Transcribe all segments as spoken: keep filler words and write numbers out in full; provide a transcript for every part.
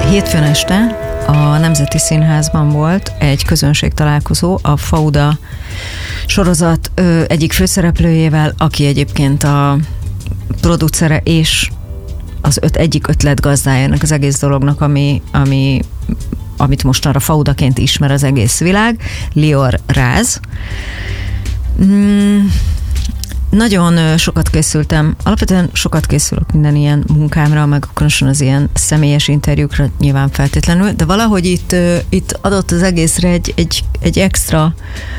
Hétfőn este a Nemzeti Színházban volt egy közönségtalálkozó a Fauda sorozat ö, egyik főszereplőjével, aki egyébként a producere és az öt, egyik ötletgazdájának az egész dolognak, ami, ami, amit mostanra Faudaként ismer az egész világ, Lior Ráz. Mm, nagyon sokat készültem, alapvetően sokat készülök minden ilyen munkámra, meg különösen az ilyen személyes interjúkra nyilván feltétlenül, de valahogy itt, itt adott az egészre egy, egy, egy extra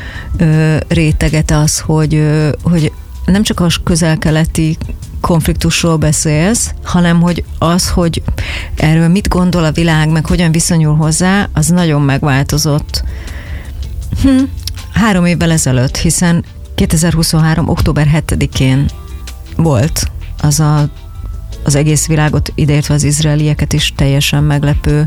réteget az, hogy, hogy nem csak a közel-keleti konfliktusról beszélsz, hanem hogy az, hogy erről mit gondol a világ, meg hogyan viszonyul hozzá, az nagyon megváltozott. Hm, három évvel ezelőtt, hiszen kétezer-huszonhárom. október hetedikén volt az a, az egész világot, ideértve az izraelieket is teljesen meglepő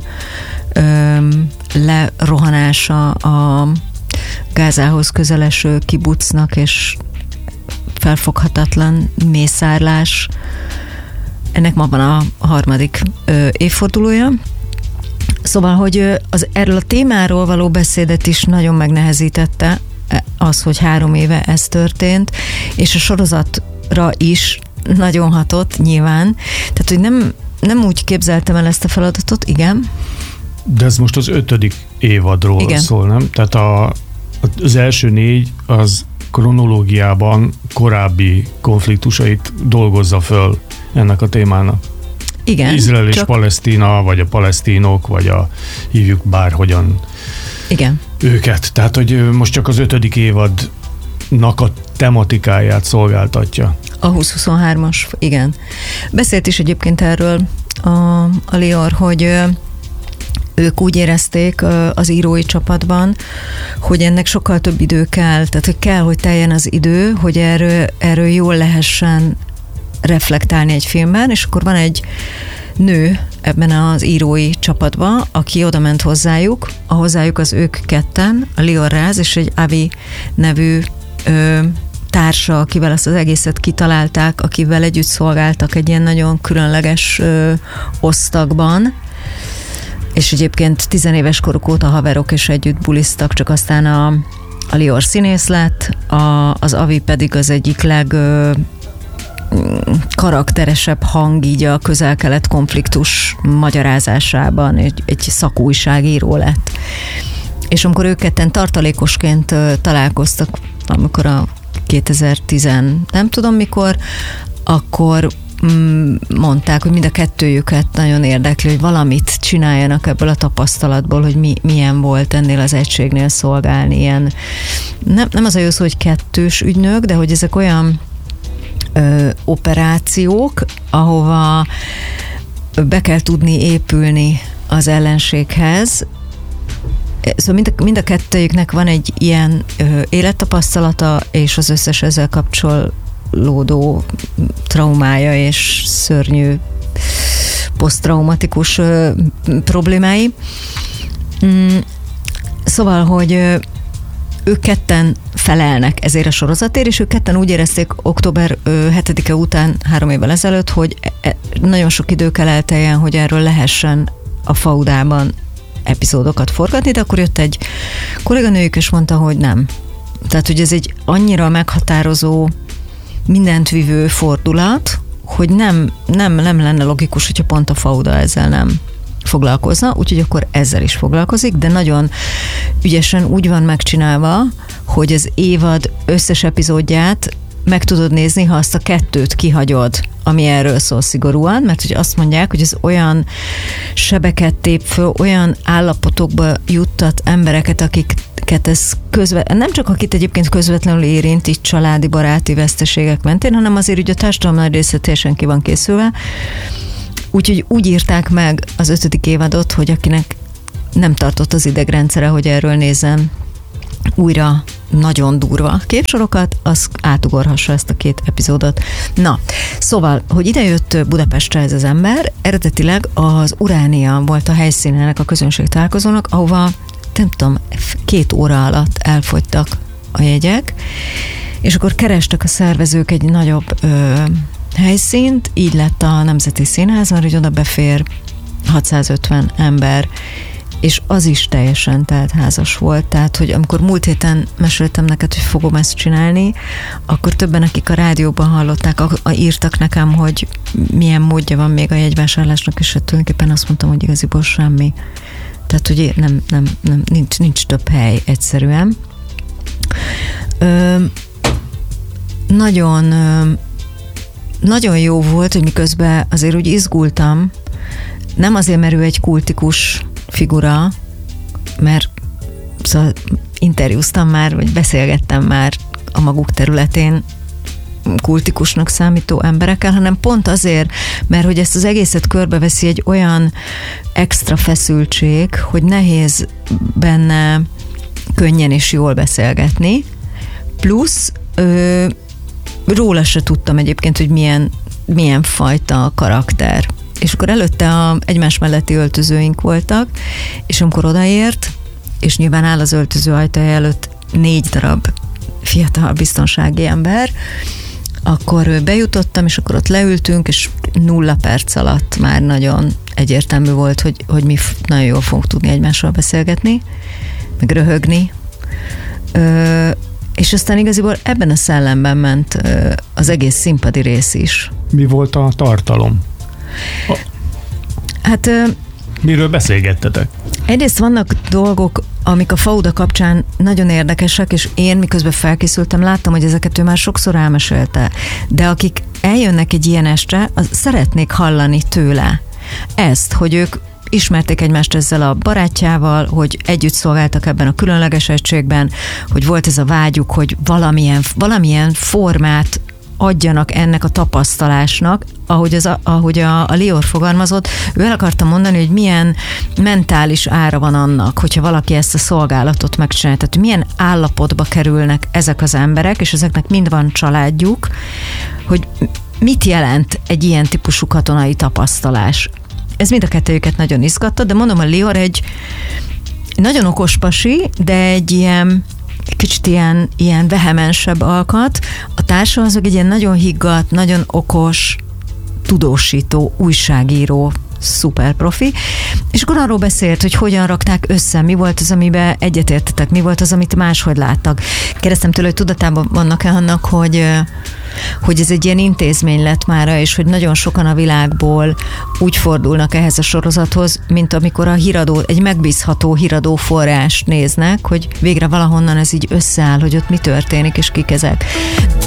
öm, lerohanása a Gázához közeleső kibucnak, és felfoghatatlan mészárlás. Ennek ma van a harmadik ö, évfordulója. Szóval, hogy az, erről a témáról való beszédet is nagyon megnehezítette az, hogy három éve ez történt, és a sorozatra is nagyon hatott nyilván. Tehát, hogy nem, nem úgy képzeltem el ezt a feladatot, igen. De ez most az ötödik évadról igen. szól, nem? Tehát a, az első négy az kronológiában korábbi konfliktusait dolgozza föl ennek a témának. Igen. Izrael és csak... Palesztina, vagy a palesztinok, vagy a hívjuk bárhogyan igen. őket. Tehát, hogy most csak az ötödik évadnak a tematikáját szolgáltatja. A húsz-huszonhármas, igen. Beszélt is egyébként erről a, a Lior, hogy ők úgy érezték az írói csapatban, hogy ennek sokkal több idő kell, tehát hogy kell, hogy teljen az idő, hogy erről, erről jól lehessen reflektálni egy filmben, és akkor van egy nő ebben az írói csapatban, aki oda ment hozzájuk, a hozzájuk az ők ketten, a Lior Ráz és egy Avi nevű ö, társa, akivel ezt az egészet kitalálták, akivel együtt szolgáltak egy ilyen nagyon különleges ö, osztagban, és egyébként tizenéves koruk óta haverok és együtt bulisztak, csak aztán a, a Lior színész lett, a, az Avi pedig az egyik leg ö, karakteresebb hang így a közel-kelet konfliktus magyarázásában, egy, egy szakújságíró lett. És amikor ők ketten tartalékosként találkoztak, amikor a kétezer-tíz nem tudom mikor, akkor mondták, hogy mind a kettőjüket nagyon érdekli, hogy valamit csináljanak ebből a tapasztalatból, hogy mi, milyen volt ennél az egységnél szolgálni. Ilyen, nem, nem az a jó szó, hogy kettős ügynök, de hogy ezek olyan ö, operációk, ahova be kell tudni épülni az ellenséghez. Szóval mind a, mind a kettőjüknek van egy ilyen ö, élettapasztalata, és az összes ezzel kapcsolódó traumája és szörnyű posztraumatikus ö, problémái. Mm, szóval, hogy ö, ők ketten felelnek ezért a sorozatért, és ők ketten úgy érezték október hetedike után három évvel ezelőtt, hogy nagyon sok idő kell elteljen, hogy erről lehessen a Faudában epizódokat forgatni, de akkor jött egy kolléganőjük, és mondta, hogy nem. Tehát, hogy ez egy annyira meghatározó, mindent vívő fordulat, hogy nem, nem, nem lenne logikus, hogyha pont a Fauda ezzel nem foglalkozna, úgyhogy akkor ezzel is foglalkozik, de nagyon ügyesen úgy van megcsinálva, hogy az évad összes epizódját meg tudod nézni, ha azt a kettőt kihagyod, ami erről szól szigorúan, mert hogy azt mondják, hogy ez olyan sebeket tép föl, olyan állapotokba juttat embereket, akiket ez közvetlenül, nem csak akit egyébként közvetlenül érint, így családi, baráti veszteségek mentén, hanem azért ugye a társadalom nagy része teljesen ki van készülve. Úgyhogy úgy írták meg az ötödik évadot, hogy akinek nem tartott az idegrendszere, hogy erről nézzen újra nagyon durva képsorokat, az átugorhassa ezt a két epizódot. Na, szóval, hogy idejött Budapestre ez az ember, eredetileg az Uránia volt a helyszínének a közönség találkozónak, ahova, nem tudom, két óra alatt elfogytak a jegyek, és akkor kerestek a szervezők egy nagyobb ö, helyszínt, így lett a Nemzeti Színház, mert hogy oda befér hatszázötven ember, és az is teljesen teltházas volt, tehát, hogy amikor múlt héten meséltem neked, hogy fogom ezt csinálni, akkor többen, akik a rádióban hallották, a, a, írtak nekem, hogy milyen módja van még a jegyvásárlásnak, és hát tulajdonképpen azt mondtam, hogy igaziból semmi. Tehát, hogy nem, nem, nem, nincs, nincs több hely egyszerűen. Ö, nagyon, ö, nagyon jó volt, hogy miközben azért úgy izgultam, nem azért, mert ő egy kultikus figura, mert szóval interjúztam már, vagy beszélgettem már a maguk területén kultikusnak számító emberekkel, hanem pont azért, mert hogy ezt az egészet körbeveszi egy olyan extra feszültség, hogy nehéz benne könnyen és jól beszélgetni, plusz ö, róla se tudtam egyébként, hogy milyen, milyen fajta karakter. És akkor előtte a egymás melletti öltözőink voltak, és amikor odaért, és nyilván áll az öltöző ajtaja előtt négy darab fiatal biztonsági ember, akkor bejutottam, és akkor ott leültünk, és nulla perc alatt már nagyon egyértelmű volt, hogy, hogy mi nagyon jól fogunk tudni egymással beszélgetni, meg röhögni. Ö, és aztán igaziból ebben a szellemben ment ö, az egész színpadi rész is. Mi volt a tartalom? A... Hát... Ö, Miről beszélgettetek? Egyrészt vannak dolgok, amik a Fauda kapcsán nagyon érdekesek, és én miközben felkészültem, láttam, hogy ezeket ő már sokszor elmesélte. De akik eljönnek egy ilyen estre, az szeretnék hallani tőle ezt, hogy ők ismerték egymást ezzel a barátjával, hogy együtt szolgáltak ebben a különleges egységben, hogy volt ez a vágyuk, hogy valamilyen, valamilyen formát adjanak ennek a tapasztalásnak, ahogy, az, ahogy a, a Lior fogalmazott, ő el akarta mondani, hogy milyen mentális ára van annak, hogyha valaki ezt a szolgálatot megcsinálja. Tehát milyen állapotba kerülnek ezek az emberek, és ezeknek mind van családjuk, hogy mit jelent egy ilyen típusú katonai tapasztalás. Ez mind a kettőjüket nagyon izgatta, de mondom, a Lior egy nagyon okos pasi, de egy ilyen kicsit ilyen, ilyen vehemensebb alkat. A társa az egy ilyen nagyon higgadt, nagyon okos, tudósító, újságíró, szuper profi, és akkor arról beszélt, hogy hogyan rakták össze, mi volt az, amiben egyetértetek, mi volt az, amit máshogy láttak. Kérdeztem tőle, hogy tudatában vannak-e annak, hogy, hogy ez egy ilyen intézmény lett mára, és hogy nagyon sokan a világból úgy fordulnak ehhez a sorozathoz, mint amikor a híradó, egy megbízható híradó forrást néznek, hogy végre valahonnan ez így összeáll, hogy ott mi történik, és kik ezek.